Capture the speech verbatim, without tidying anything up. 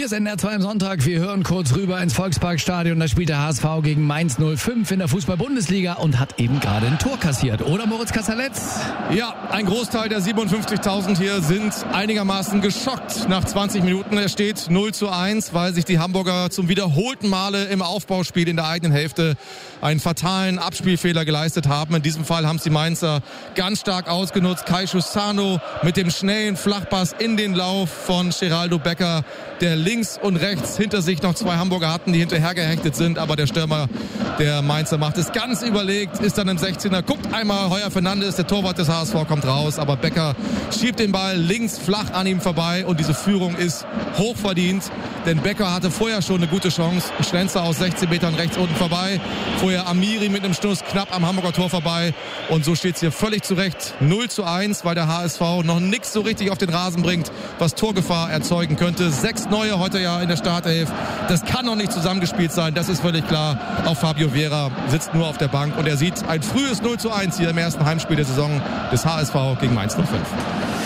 Hier ist N R zwei am Sonntag. Wir hören kurz rüber ins Volksparkstadion. Da spielt der H S V gegen Mainz null fünf in der Fußball-Bundesliga und hat eben gerade ein Tor kassiert. Oder, Moritz Kasserletz? Ja, ein Großteil der siebenundfünfzigtausend hier sind einigermaßen geschockt nach zwanzig Minuten. Es steht null zu eins, weil sich die Hamburger zum wiederholten Male im Aufbauspiel in der eigenen Hälfte einen fatalen Abspielfehler geleistet haben. In diesem Fall haben es die Mainzer ganz stark ausgenutzt. Kai Schussano mit dem schnellen Flachpass in den Lauf von Geraldo Becker, der links und rechts hinter sich noch zwei Hamburger hatten, die hinterhergehechtet sind. Aber der Stürmer der Mainzer macht es ganz überlegt, ist dann im sechzehner, guckt einmal Heuer Fernandes, der Torwart des H S V kommt raus, aber Becker schiebt den Ball links flach an ihm vorbei und diese Führung ist hochverdient, denn Becker hatte vorher schon eine gute Chance. Ein Schlenzer aus sechzehn Metern rechts unten vorbei, vorher Amiri mit einem Stoß knapp am Hamburger Tor vorbei und so steht es hier völlig zurecht null zu eins, weil der H S V noch nichts so richtig auf den Rasen bringt, was Torgefahr erzeugen könnte. Sechs neue heute ja in der Startelf, das kann noch nicht zusammengespielt sein, das ist völlig klar. Auch Fabio Vieira sitzt nur auf der Bank und er sieht ein frühes null zu eins hier im ersten Heimspiel der Saison des H S V gegen Mainz null fünf.